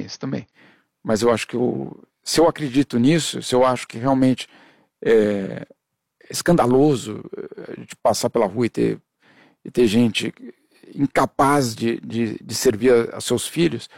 experiência também. Mas eu acho que se eu acredito nisso, se eu acho que realmente é escandaloso a gente passar pela rua e ter gente incapaz de servir a seus filhos,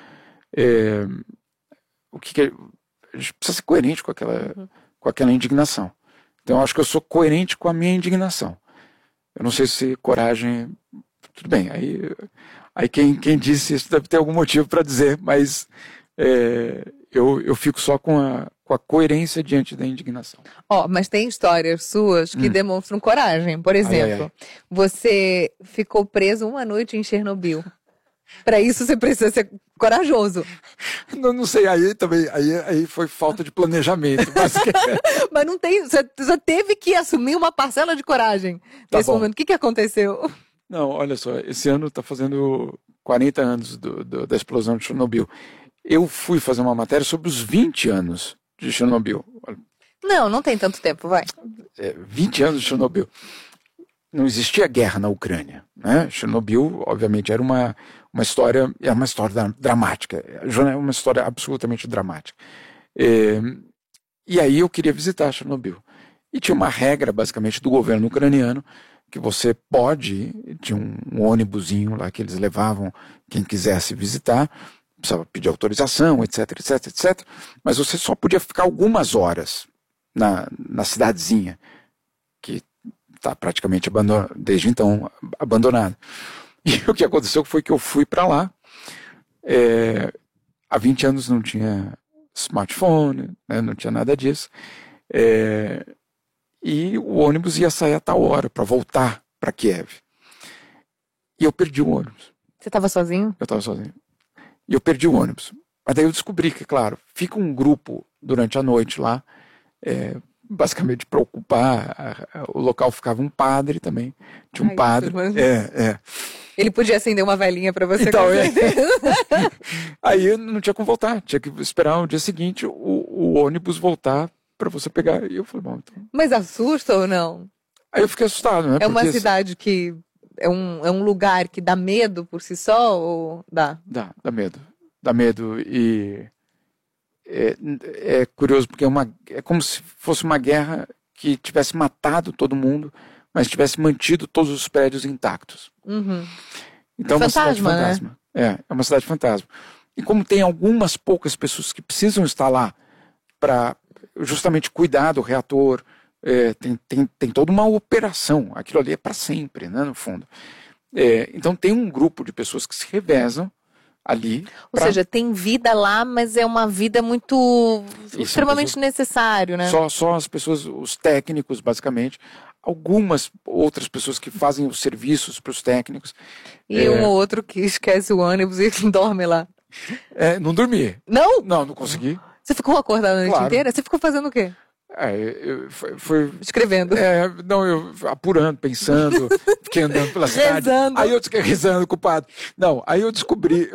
a gente precisa ser coerente com aquela indignação. Então eu acho que eu sou coerente com a minha indignação. Eu não sei se coragem... Tudo bem, aí quem disse isso deve ter algum motivo para dizer, mas eu fico só com a coerência diante da indignação. Mas tem histórias suas que demonstram coragem. Por exemplo, você ficou preso uma noite em Chernobyl. Para isso você precisa ser corajoso. Não sei, aí foi falta de planejamento. Mas não tem, você teve que assumir uma parcela de coragem nesse momento. O que aconteceu? Não, olha só, esse ano está fazendo 40 anos da explosão de Chernobyl. Eu fui fazer uma matéria sobre os 20 anos de Chernobyl. Não tem tanto tempo, vai. 20 anos de Chernobyl. Não existia guerra na Ucrânia, né? Chernobyl, obviamente, era uma história dramática. É uma história absolutamente dramática. E aí eu queria visitar Chernobyl. E tinha uma regra, basicamente, do governo ucraniano, que você tinha um ônibusinho lá que eles levavam quem quisesse visitar, precisava pedir autorização, etc, etc, etc, mas você só podia ficar algumas horas na cidadezinha, que está praticamente desde então abandonada. E o que aconteceu foi que eu fui para lá, há 20 anos não tinha smartphone, né, não tinha nada disso, e o ônibus ia sair a tal hora para voltar para Kiev. E eu perdi o ônibus. Você estava sozinho? Eu estava sozinho. E eu perdi o ônibus. Mas daí eu descobri que, claro, fica um grupo durante a noite lá, basicamente para ocupar o local. Ficava um padre também. Tinha um padre. Ele podia acender uma velhinha para você. Então, Aí eu não tinha como voltar. Tinha que esperar o dia seguinte o ônibus voltar para você pegar. E eu falei, bom, então... Mas assusta ou não? Aí eu fiquei assustado, né? É uma cidade que é um lugar que dá medo por si só ou dá? Dá medo. Dá medo e é curioso porque é como se fosse uma guerra que tivesse matado todo mundo, mas tivesse mantido todos os prédios intactos. Uhum. Então é uma cidade fantasma. Né? É uma cidade fantasma. E como tem algumas poucas pessoas que precisam estar lá para justamente cuidar do reator, tem toda uma operação. Aquilo ali é para sempre, né, no fundo. Então tem um grupo de pessoas que se revezam ali. Ou seja, tem vida lá, mas é uma vida muito extremamente necessário, né? Só as pessoas, os técnicos, basicamente. Algumas outras pessoas que fazem os serviços para os técnicos. E um ou outro que esquece o ônibus e dorme lá. Não dormi. Não? Não consegui. Você ficou acordado a noite inteira? Você ficou fazendo o quê? Foi escrevendo. Eu apurando, pensando, fiquei andando pela cidade. Rezando. Aí eu fiquei rezando com o padre. Não, aí eu descobri,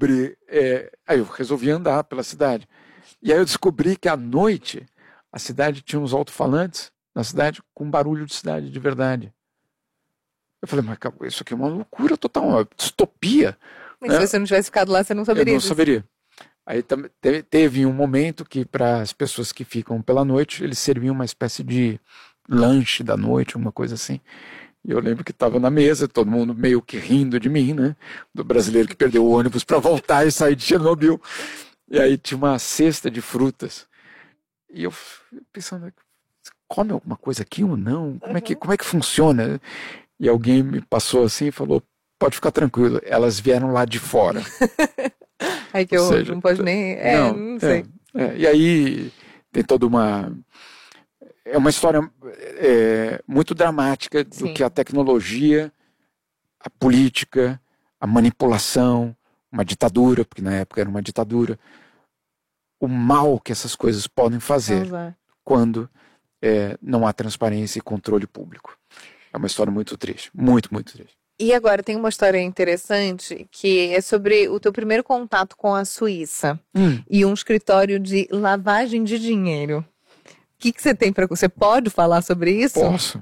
aí eu resolvi andar pela cidade. E aí eu descobri que à noite a cidade tinha uns alto-falantes na cidade com barulho de cidade de verdade. Eu falei, mas isso aqui é uma loucura total, uma distopia. Mas se você não tivesse ficado lá, você não saberia. Eu não saberia. Aí teve um momento que para as pessoas que ficam pela noite, eles serviam uma espécie de lanche da noite, uma coisa assim. E eu lembro que estava na mesa, todo mundo meio que rindo de mim, né? Do brasileiro que perdeu o ônibus para voltar e sair de Chernobyl. E aí tinha uma cesta de frutas. E eu pensando, come alguma coisa aqui ou não? Como é que funciona? E alguém me passou assim e falou, pode ficar tranquilo, elas vieram lá de fora. Ai, que horror, não pode nem... não sei. E aí tem toda uma... É uma história muito dramática do que a tecnologia, a política, a manipulação, uma ditadura, porque na época era uma ditadura, o mal que essas coisas podem fazer quando não há transparência e controle público. É uma história muito triste, muito, muito triste. E agora tem uma história interessante que é sobre o teu primeiro contato com a Suíça e um escritório de lavagem de dinheiro. O que você tem para... Você pode falar sobre isso? Posso.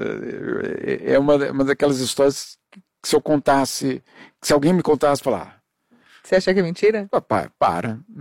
É uma daquelas histórias que se eu contasse, que se alguém me contasse, falar... Você acha que é mentira? Para.